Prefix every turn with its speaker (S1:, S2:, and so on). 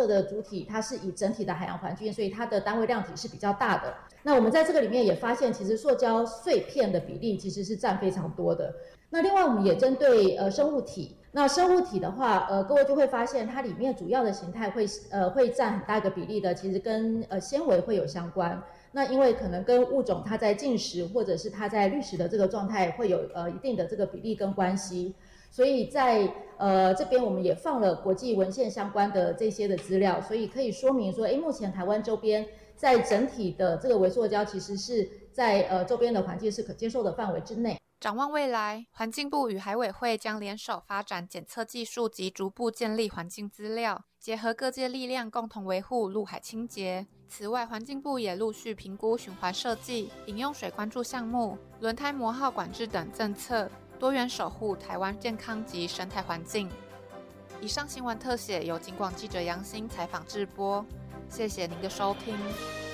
S1: 测的主体它是以整体的海洋环境，所以它的单位量体是比较大的。那我们在这个里面也发现，其实塑胶碎片的比例其实是占非常多的。那另外我们也针对生物体，那生物体的话，各位就会发现它里面主要的形态会占很大一个比例的，其实跟纤维会有相关。那因为可能跟物种它在进食或者是它在滤食的这个状态会有一定的这个比例跟关系，所以在这边我们也放了国际文献相关的这些的资料，所以可以说明说，目前台湾周边在整体的这个微塑胶其实是在周边的环境是可接受的范围之内。
S2: 展望未来，环境部与海委会将联手发展检测技术及逐步建立环境资料，结合各界力量共同维护陆海清洁。此外，环境部也陆续评估循环设计、饮用水关注项目、轮胎磨耗管制等政策，多元守护台湾健康及生态环境。以上新闻特写由警广记者杨欣采访制播，谢谢您的收听。